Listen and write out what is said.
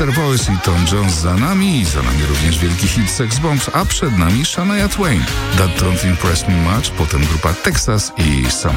Water Boys i Tom Jones za nami również wielki hit Sex Bombs, a przed nami Shania Twain. That Don't Impress Me Much, potem grupa Texas i Summer